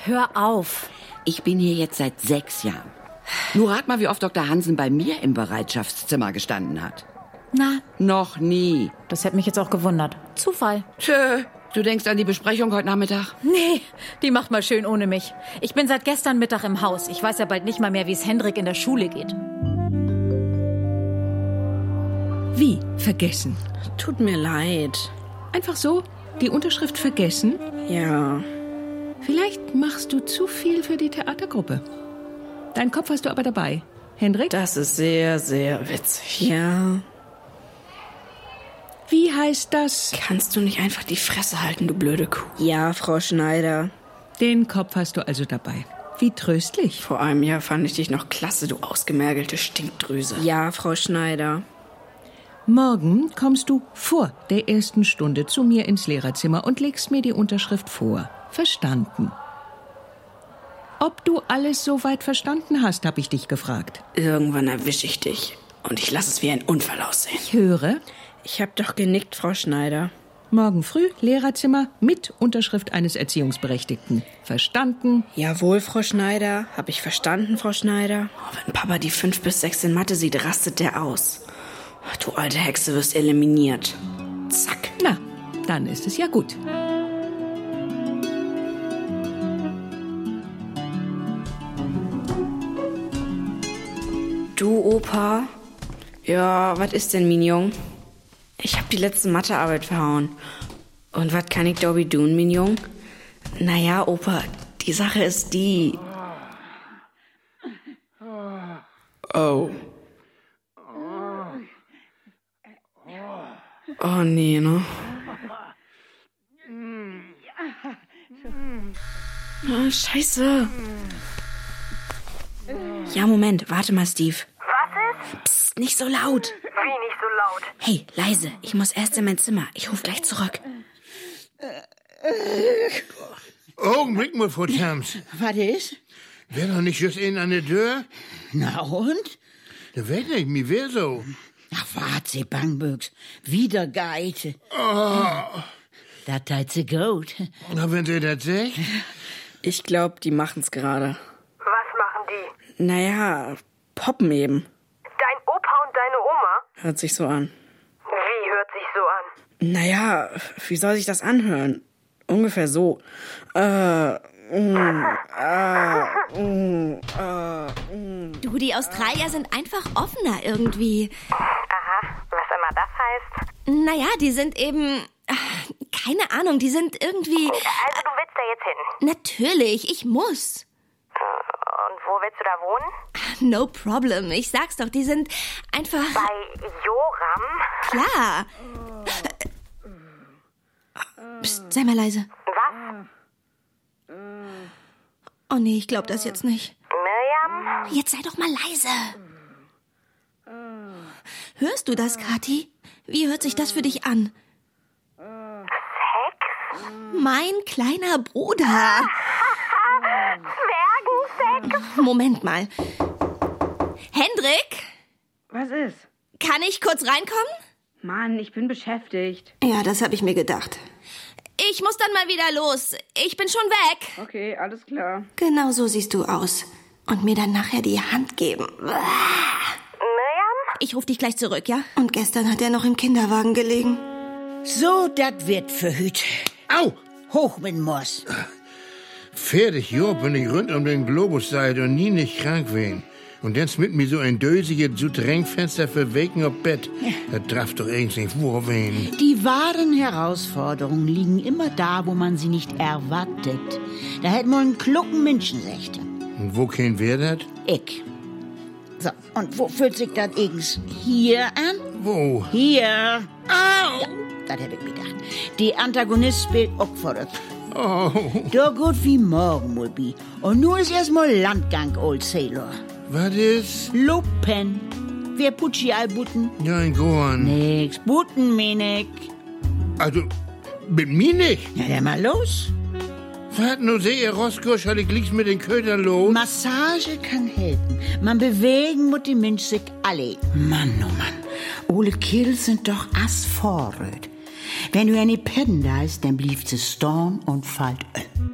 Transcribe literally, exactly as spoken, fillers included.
hör auf. Ich bin hier jetzt seit sechs Jahren. Nur rat mal, wie oft Doktor Hansen bei mir im Bereitschaftszimmer gestanden hat. Na? Noch nie. Das hätte mich jetzt auch gewundert. Zufall. Tschö, du denkst an die Besprechung heute Nachmittag? Nee, die macht mal schön ohne mich. Ich bin seit gestern Mittag im Haus. Ich weiß ja bald nicht mal mehr, wie es Hendrik in der Schule geht. Wie vergessen? Tut mir leid. Einfach so? Die Unterschrift vergessen? Ja. Vielleicht machst du zu viel für die Theatergruppe. Deinen Kopf hast du aber dabei. Hendrik? Das ist sehr, sehr witzig. Ja. Wie heißt das? Kannst du nicht einfach die Fresse halten, du blöde Kuh? Ja, Frau Schneider. Den Kopf hast du also dabei. Wie tröstlich. Vor einem Jahr fand ich dich noch klasse, du ausgemergelte Stinkdrüse. Ja, Frau Schneider. Morgen kommst du vor der ersten Stunde zu mir ins Lehrerzimmer und legst mir die Unterschrift vor. Verstanden. Ob du alles soweit verstanden hast, habe ich dich gefragt. Irgendwann erwische ich dich. Und ich lasse es wie ein Unfall aussehen. Ich höre. Ich habe doch genickt, Frau Schneider. Morgen früh Lehrerzimmer mit Unterschrift eines Erziehungsberechtigten. Verstanden? Jawohl, Frau Schneider. Habe ich verstanden, Frau Schneider? Oh, wenn Papa die fünf bis sechs in Mathe sieht, rastet der aus. Du alte Hexe, wirst eliminiert. Zack. Na, dann ist es ja gut. Du, Opa? Ja, was ist denn, Mignon? Ich hab die letzte Mathearbeit verhauen. Und was kann ich dobi tun, Mignon? Naja, Opa, die Sache ist die... Oh. Oh, nee, ne? Oh, scheiße. Ja, Moment, warte mal, Steve. Was ist? Psst, nicht so laut. Wie nicht so laut? Hey, leise, ich muss erst in mein Zimmer. Ich ruf gleich zurück. Augenblick mal, Frau Tams. Was ist? Wär doch nicht just in an der Tür? Na und? Da weiß nicht, mir wär so. Ach, warte, Bangbüchs. Wieder Geite. Oh. Das tat sie gut. Na, wenn sie das sagt? Ich glaub, die machen's gerade. Was machen die? Naja, poppen eben. Dein Opa und deine Oma? Hört sich so an. Wie hört sich so an? Naja, wie soll sich das anhören? Ungefähr so. Äh, mm, äh, mm, äh, mm. Du, die Australier sind einfach offener irgendwie. Aha, was immer das heißt. Naja, die sind eben... Keine Ahnung, die sind irgendwie... Also du willst da jetzt hin? Natürlich, ich muss. Und wo willst du da wohnen? No problem, ich sag's doch, die sind einfach... Bei Joram? Klar. Psst, sei mal leise. Was? Oh nee, ich glaub das jetzt nicht. Miriam? Jetzt sei doch mal leise. Hörst du das, Kathi? Wie hört sich das für dich an? Sex? Mein kleiner Bruder. Zwergensex? Moment mal. Hendrik? Was ist? Kann ich kurz reinkommen? Mann, ich bin beschäftigt. Ja, das habe ich mir gedacht. Ich muss dann mal wieder los. Ich bin schon weg. Okay, alles klar. Genau so siehst du aus. Und mir dann nachher die Hand geben. Miriam? Ich rufe dich gleich zurück, ja? Und gestern hat er noch im Kinderwagen gelegen. So, das wird verhüt. Au! Hoch mit dem Moss. Fertig, Job, wenn ich rund um den Globus seid und nie nicht krank wen. Und jetzt mit mir so ein dösiges Souterrainfenster für Waken auf Bett. Ja. Das darf doch irgendwie nicht vorwehen. Die wahren Herausforderungen liegen immer da, wo man sie nicht erwartet. Da hätten wir einen klugen Menschen gesagt. Und wo kein wer das? Ich. So, und wo fühlt sich das eigens hier an? Wo? Hier. Au! Ja, das hätte ich mir gedacht. Die Antagonist spielt auch vor das. Oh. Da gut wie morgen, Mulbi. Und nur ist erstmal Landgang, Old Sailor. Was ist? Lupen. Wer Putschi allbuten? Ja, ein Gorn. Nix, buten mir nicht. Also, mit mir nicht? Ja, dann mal los. Was, nur seh ihr Roskirsch, ich lieg's mit den Ködern los? Massage kann helfen. Man bewegen muss die Mensch sich alle. Mann, oh Mann. Ole Kills sind doch ass vorröt. Wenn du eine Pennen da ist, dann blieb sie storn und fallt öll.